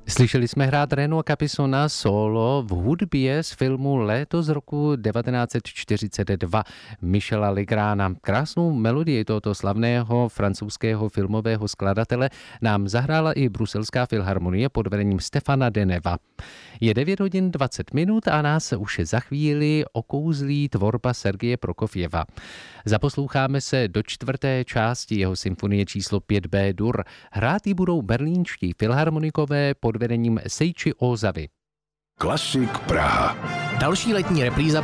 Slyšeli jsme hrát Reno Capissona solo v hudbě z filmu Léto z roku 1942 Michela Legrána. Krásnou melodii tohoto slavného francouzského filmového skladatele nám zahrála i Bruselská filharmonie pod vedením Stefana Deneva. Je 9 hodin 20 minut a nás už za chvíli okouzlí tvorba Sergeje Prokofjeva. Zaposloucháme se do čtvrté části jeho symfonie číslo 5 B-dur. Hrát ji budou berlínští filharmonikové pod vedením Seiichi Ozavy. Klasik Praha. Další letní repríza